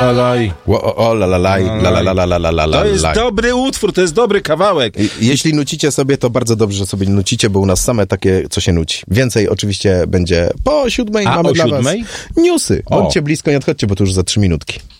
Łalalaj. To jest dobry utwór, to jest dobry kawałek. Jeśli nucicie sobie, to bardzo dobrze, że sobie nucicie, bo u nas same takie, co się nuci. Więcej oczywiście będzie po 7:00. A mamy o dla 7:00? was newsy. Bądźcie blisko, nie odchodźcie, bo to już za 3 minutki.